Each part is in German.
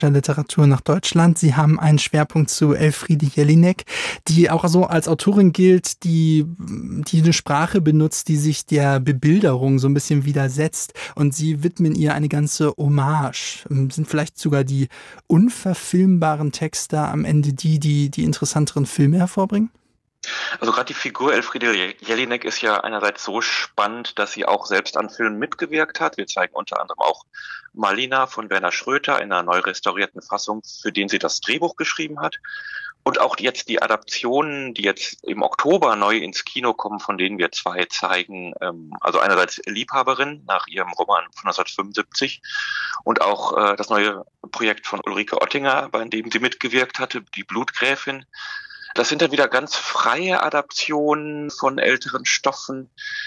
der Literatur nach Deutschland. Sie haben einen Schwerpunkt zu Elfriede Jelinek, die auch so als Autorin gilt, die eine Sprache benutzt, die sich der Bebilderung so ein bisschen widersetzt. Und Sie widmen ihr eine ganze Hommage. Sind vielleicht sogar die unverfilmbaren Texte am Ende die interessanteren Filme hervorbringen? Also gerade die Figur Elfriede Jelinek ist ja einerseits so spannend, dass sie auch selbst an Filmen mitgewirkt hat. Wir zeigen unter anderem auch Malina von Werner Schröter in einer neu restaurierten Fassung, für den sie das Drehbuch geschrieben hat. Und auch jetzt die Adaptionen, die jetzt im Oktober neu ins Kino kommen, von denen wir zwei zeigen. Also einerseits Liebhaberin nach ihrem Roman von 1975 und auch das neue Projekt von Ulrike Oettinger, bei dem sie mitgewirkt hatte, die Blutgräfin. Das sind dann wieder ganz freie Adaptionen von älteren Stoffen,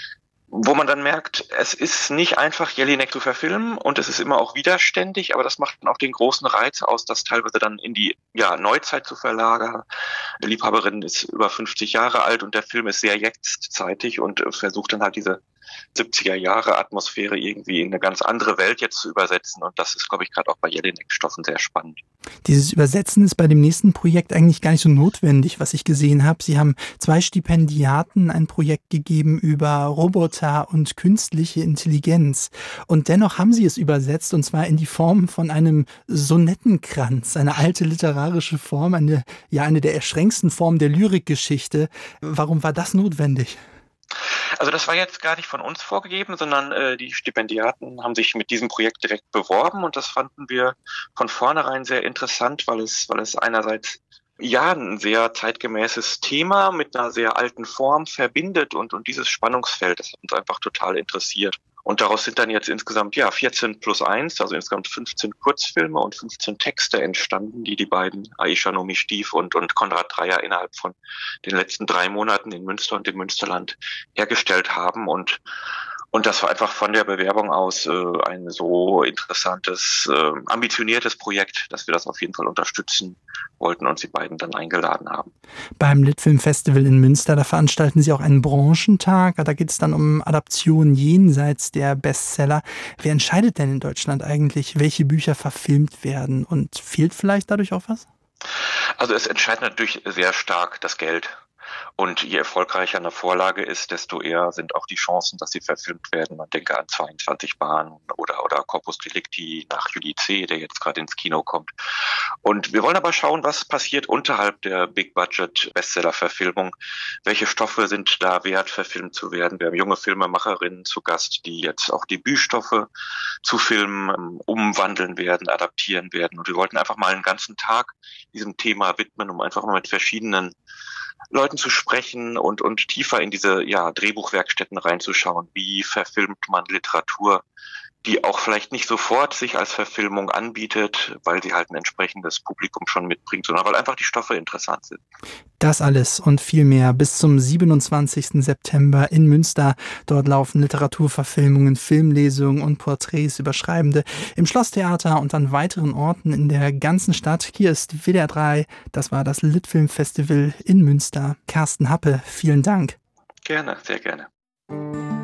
wo man dann merkt, es ist nicht einfach, Jelinek zu verfilmen und es ist immer auch widerständig, aber das macht dann auch den großen Reiz aus, das teilweise dann in die Neuzeit zu verlagern. Die Liebhaberin ist über 50 Jahre alt und der Film ist sehr jetztzeitig und versucht dann halt diese 70er-Jahre-Atmosphäre irgendwie in eine ganz andere Welt jetzt zu übersetzen. Und das ist, glaube ich, gerade auch bei Jelinek-Stoffen sehr spannend. Dieses Übersetzen ist bei dem nächsten Projekt eigentlich gar nicht so notwendig, was ich gesehen habe. Sie haben 2 Stipendiaten ein Projekt gegeben über Roboter und künstliche Intelligenz. Und dennoch haben Sie es übersetzt, und zwar in die Form von einem Sonettenkranz, eine alte literarische Form, eine der erschreckendsten Formen der Lyrikgeschichte. Warum war das notwendig? Also das war jetzt gar nicht von uns vorgegeben, sondern die Stipendiaten haben sich mit diesem Projekt direkt beworben und das fanden wir von vornherein sehr interessant, weil es einerseits ein sehr zeitgemäßes Thema mit einer sehr alten Form verbindet und dieses Spannungsfeld, das hat uns einfach total interessiert. Und daraus sind dann jetzt insgesamt 14 plus 1, also insgesamt 15 Kurzfilme und 15 Texte entstanden, die beiden Aisha Nomi Stief und Konrad Dreier innerhalb von den letzten 3 Monaten in Münster und im Münsterland hergestellt haben. Und das war einfach von der Bewerbung aus ein so interessantes, ambitioniertes Projekt, dass wir das auf jeden Fall unterstützen wollten und sie beiden dann eingeladen haben. Beim Litfilm-Festival in Münster, da veranstalten Sie auch einen Branchentag. Da geht es dann um Adaptionen jenseits der Bestseller. Wer entscheidet denn in Deutschland eigentlich, welche Bücher verfilmt werden? Und fehlt vielleicht dadurch auch was? Also es entscheidet natürlich sehr stark das Geld. Und je erfolgreicher eine Vorlage ist, desto eher sind auch die Chancen, dass sie verfilmt werden. Man denke an 22 Bahnen oder Corpus Delicti nach Judice, der jetzt gerade ins Kino kommt. Und wir wollen aber schauen, was passiert unterhalb der Big-Budget-Bestseller-Verfilmung. Welche Stoffe sind da wert, verfilmt zu werden? Wir haben junge Filmemacherinnen zu Gast, die jetzt auch Debütstoffe zu Filmen umwandeln werden, adaptieren werden. Und wir wollten einfach mal einen ganzen Tag diesem Thema widmen, um einfach mal mit verschiedenen Leuten zu sprechen und tiefer in diese Drehbuchwerkstätten reinzuschauen. Wie verfilmt man Literatur, die auch vielleicht nicht sofort sich als Verfilmung anbietet, weil sie halt ein entsprechendes Publikum schon mitbringt, sondern weil einfach die Stoffe interessant sind. Das alles und viel mehr bis zum 27. September in Münster. Dort laufen Literaturverfilmungen, Filmlesungen und Porträts über Schreibende im Schlosstheater und an weiteren Orten in der ganzen Stadt. Hier ist WDR 3. Das war das Litfilm-Festival in Münster. Carsten Happe, vielen Dank. Gerne, sehr gerne.